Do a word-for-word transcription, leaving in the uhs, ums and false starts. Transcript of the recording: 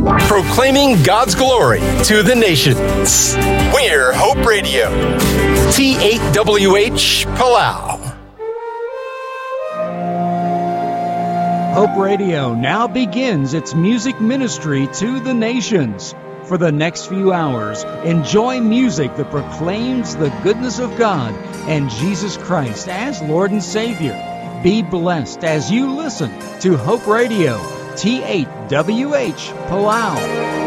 Proclaiming God's glory to the nations. We're Hope Radio. T eight W H Palau. Hope Radio now begins its music ministry to the nations. For the next few hours, enjoy music that proclaims the goodness of God and Jesus Christ as Lord and Savior. Be blessed as you listen to Hope Radio, T eight W H Palau.